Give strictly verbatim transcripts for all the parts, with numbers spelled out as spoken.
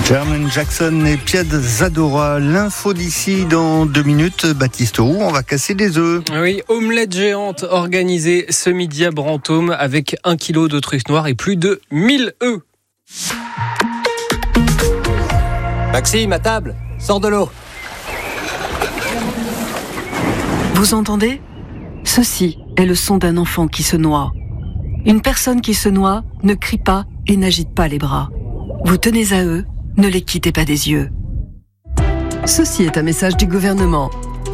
Jermaine Jackson et Pied Zadora. L'info d'ici dans deux minutes. Baptiste Roux, on va casser des œufs. Oui, omelette géante organisée ce midi à Brantôme avec un kilo de truffes noires et plus de mille œufs. Maxime, à table, sors de l'eau. Vous entendez ? Ceci est le son d'un enfant qui se noie. Une personne qui se noie ne crie pas et n'agite pas les bras. Vous tenez à eux, ne les quittez pas des yeux. Ceci est un message du gouvernement.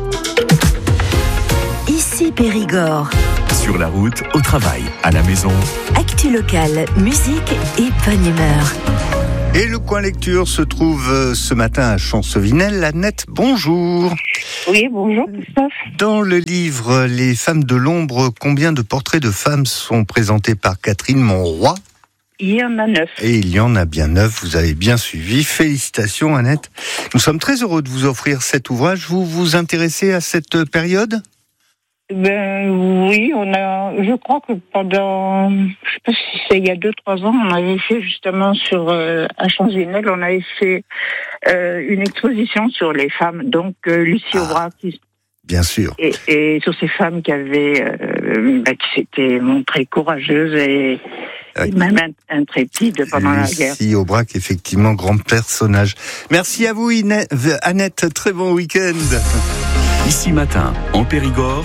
Ici Périgord. Sur la route, au travail, à la maison. Actu locale, musique et bonne humeur. Et le coin lecture se trouve ce matin à Champcevinel. Annette, bonjour. Oui, bonjour Christophe. Dans le livre Les femmes de l'ombre, combien de portraits de femmes sont présentés par Catherine Monroy ? Il y en a neuf. Et il y en a bien neuf, vous avez bien suivi. Félicitations Annette. Nous sommes très heureux de vous offrir cet ouvrage. Vous vous intéressez à cette période ? Ben oui, on a. Je crois que pendant, je sais pas si c'est il y a deux trois ans, on avait fait justement sur euh, à Champcevinel, on avait fait euh, une exposition sur les femmes, donc euh, Lucie ah, Aubrac, bien sûr, et, et sur ces femmes qui avaient, euh, ben, qui s'étaient montrées courageuses et, oui. et même intrépides pendant Lucie la guerre. Lucie Aubrac, effectivement, grand personnage. Merci à vous Annette, très bon week-end. Ici Matin, en Périgord,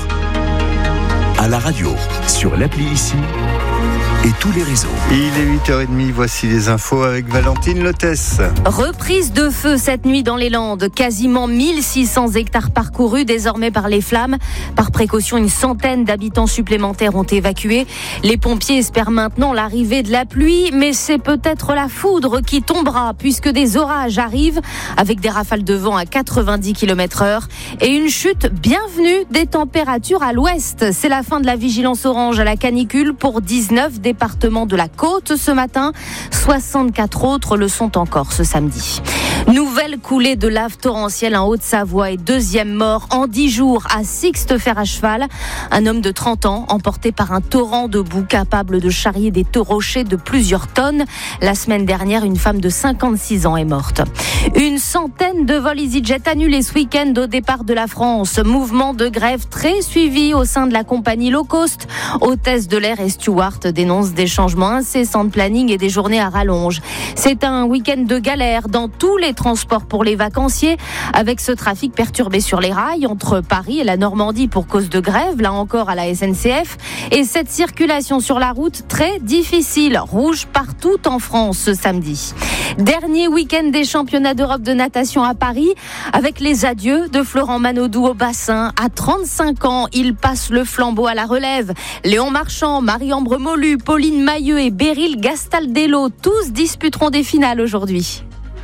à la radio, sur l'appli Ici et tous les réseaux. Il est huit heures trente, voici les infos avec Valentine Lotès. Reprise de feu cette nuit dans les Landes. Quasiment mille six cents hectares parcourus désormais par les flammes. Par précaution, une centaine d'habitants supplémentaires ont évacué. Les pompiers espèrent maintenant l'arrivée de la pluie, mais c'est peut-être la foudre qui tombera puisque des orages arrivent avec des rafales de vent à quatre-vingt-dix kilomètres heure et une chute bienvenue des températures à l'ouest. C'est la fin de la vigilance orange à la canicule pour dix-neuf départements de la côte ce matin. soixante-quatre autres le sont encore ce samedi. Nouvelle coulée de lave torrentielle en Haute-Savoie et deuxième mort en dix jours à Sixte-Fer à cheval. Un homme de trente ans emporté par un torrent de boue capable de charrier des rochers de plusieurs tonnes. La semaine dernière, une femme de cinquante-six ans est morte. Une centaine de vols EasyJet annulés ce week-end au départ de la France. Mouvement de grève très suivi au sein de la compagnie low cost. Hôtesse de l'air et Stewart dénoncent des changements incessants de planning et des journées à rallonge. C'est un week-end de galère dans tous les transports pour les vacanciers, avec ce trafic perturbé sur les rails entre Paris et la Normandie pour cause de grève, là encore à la S N C F, et cette circulation sur la route très difficile, rouge partout en France ce samedi. Dernier week-end des championnats d'Europe de natation à Paris, avec les adieux de Florent Manodou au bassin. À trente-cinq ans, il passe le flambeau à la relève. Léon Marchand, Marie-Ambre Molu, Pauline Mailleux et Beryl Gastaldello, tous disputeront des finales aujourd'hui.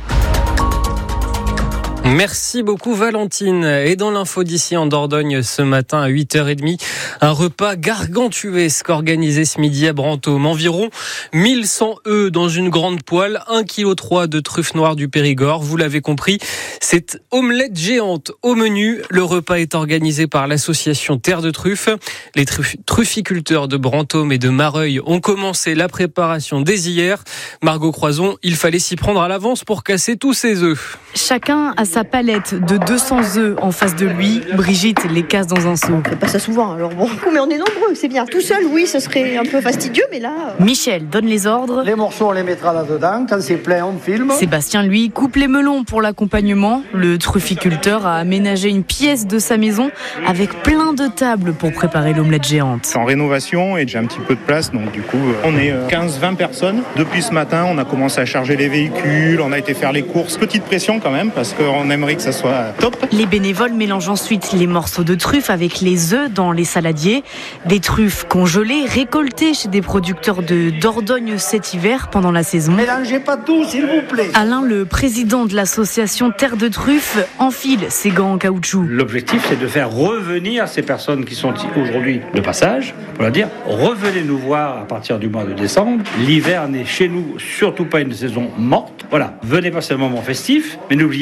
Merci beaucoup Valentine. Et dans l'info d'ici en Dordogne ce matin à huit heures trente, un repas gargantuesque organisé ce midi à Brantôme. Environ mille cent œufs dans une grande poêle, un virgule trois kilos de truffes noires du Périgord. Vous l'avez compris, c'est omelette géante au menu. Le repas est organisé par l'association Terre de Truffes. Les truff- trufficulteurs de Brantôme et de Mareuil ont commencé la préparation dès hier. Margot Croison, il fallait s'y prendre à l'avance pour casser tous ces œufs. Chacun a sa palette de deux cents œufs en face de lui. Brigitte les casse dans un seau. On fait pas ça souvent, alors bon. Mais on est nombreux, c'est bien. Tout seul, oui, ce serait un peu fastidieux, mais là... Euh... Michel donne les ordres. Les morceaux, on les mettra là-dedans. Quand c'est plein, on filme. Sébastien, lui, coupe les melons pour l'accompagnement. Le trufficulteur a aménagé une pièce de sa maison avec plein de tables pour préparer l'omelette géante. C'est en rénovation et j'ai un petit peu de place, donc du coup, on est quinze vingt personnes. Depuis ce matin, on a commencé à charger les véhicules, on a été faire les courses. Petite pression quand même, parce qu'on aimerait que ça soit top. Les bénévoles mélangent ensuite les morceaux de truffes avec les œufs dans les saladiers. Des truffes congelées, récoltées chez des producteurs de Dordogne cet hiver pendant la saison. Mélangez pas tout, s'il vous plaît. Alain, le président de l'association Terre de Truffes, enfile ses gants en caoutchouc. L'objectif, c'est de faire revenir ces personnes qui sont aujourd'hui de passage, pour leur dire, revenez nous voir à partir du mois de décembre. L'hiver n'est chez nous surtout pas une saison morte. Voilà, venez passer un moment festif, mais n'oubliez pas que la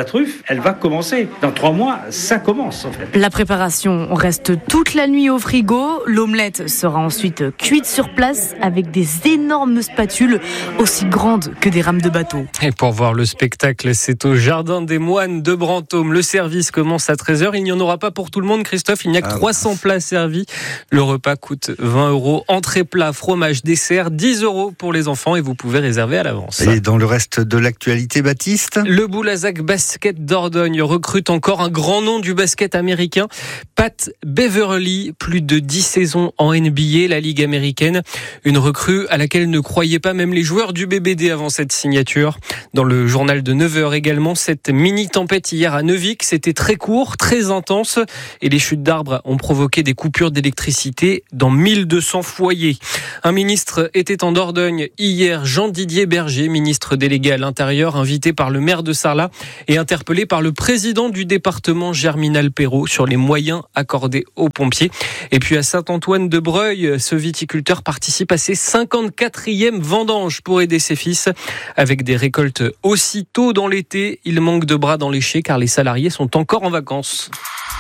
truffe, elle va commencer. Dans trois mois, ça commence en fait. La préparation reste toute la nuit au frigo. L'omelette sera ensuite cuite sur place avec des énormes spatules aussi grandes que des rames de bateau. Et pour voir le spectacle, c'est au Jardin des Moines de Brantôme. Le service commence à treize heures. Il n'y en aura pas pour tout le monde, Christophe. Il n'y a que ah, trois cents plats servis. Le repas coûte vingt euros. Entrée, plat, fromage, dessert, dix euros pour les enfants et vous pouvez réserver à l'avance. Et dans le reste de l'actualité, Baptiste ? Le Boulazac Basket Dordogne recrute encore un grand nom du basket américain. Pat Beverly, plus de dix saisons en N B A, la Ligue américaine. Une recrue à laquelle ne croyaient pas même les joueurs du B B D avant cette signature. Dans le journal de neuf heures également, cette mini-tempête hier à Neuvik, c'était très court, très intense et les chutes d'arbres ont provoqué des coupures d'électricité dans mille deux cents foyers. Un ministre était en Dordogne hier, Jean-Didier Berger, ministre délégué à l'Intérieur, invité par le maire de Sarlat et interpellé par le président du département, Germinal Perrault, sur les moyens accordés aux pompiers. Et puis à Saint-Antoine-de-Breuil, ce viticulteur participe à ses cinquante-quatrième vendanges pour aider ses fils. Avec des récoltes aussitôt dans l'été, il manque de bras dans les chais car les salariés sont encore en vacances.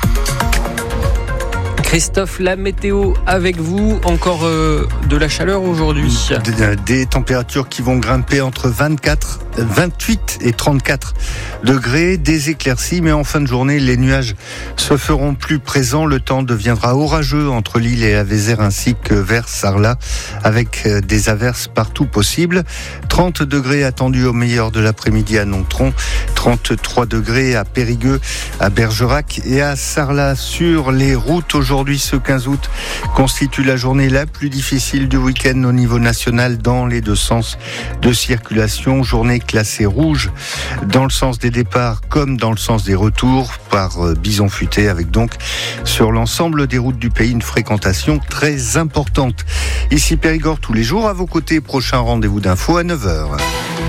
Christophe, la météo avec vous, encore euh, de la chaleur aujourd'hui. Des, des températures qui vont grimper entre vingt-quatre, vingt-huit et trente-quatre degrés, des éclaircies, mais en fin de journée, les nuages se feront plus présents. Le temps deviendra orageux entre l'île et la Vézère ainsi que vers Sarlat, avec des averses partout possibles. trente degrés attendus au meilleur de l'après-midi à Nontron, trente-trois degrés à Périgueux, à Bergerac et à Sarlat. Sur les routes aujourd'hui, Aujourd'hui, ce quinze août constitue la journée la plus difficile du week-end au niveau national dans les deux sens de circulation. Journée classée rouge dans le sens des départs comme dans le sens des retours par bison futé, avec donc sur l'ensemble des routes du pays une fréquentation très importante. Ici Périgord tous les jours à vos côtés. Prochain rendez-vous d'info à neuf heures.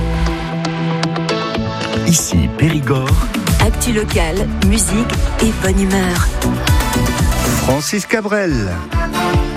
Ici Périgord. Actu locale, musique et bonne humeur. Francis Cabrel.